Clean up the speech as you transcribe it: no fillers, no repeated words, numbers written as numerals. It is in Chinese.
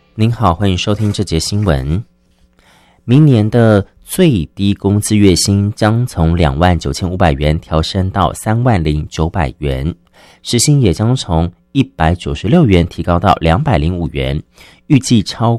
您好，欢迎收听这节新闻。明年的最低工资月薪将从29500元调升到30900元，时薪也将从196元提高到205元，预计超